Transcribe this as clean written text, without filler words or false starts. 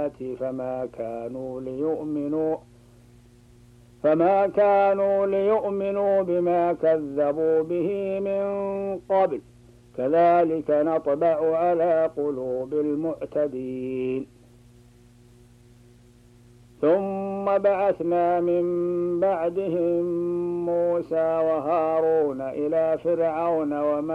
الآيات فما كانوا ليؤمنوا بما كذبوا به من قبل كذلك نطبع على قلوب المعتدين. ثم بعثنا من بعدهم موسى وهارون إلى فرعون